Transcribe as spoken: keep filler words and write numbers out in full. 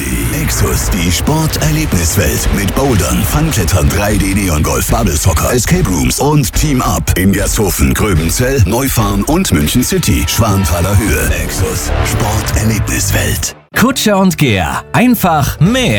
Exus, die Sporterlebniswelt mit Bouldern, Funklettern, drei D Neon-Golf, Bubble Soccer, Escape Rooms und Team Up in Gersthofen, Gröbenzell, Neufahren und München City, Schwanthaler Höhe. Exus, Sporterlebniswelt. Kutscher und Geher, einfach mehr.